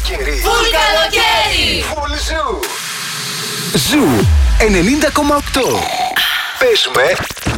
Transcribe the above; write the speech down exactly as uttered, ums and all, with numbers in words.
καλοκαίρι. Φουλ καλοκαίρι. Φουλ ζου. Ζου ενενήντα κόμμα οκτώ. Παίζουμε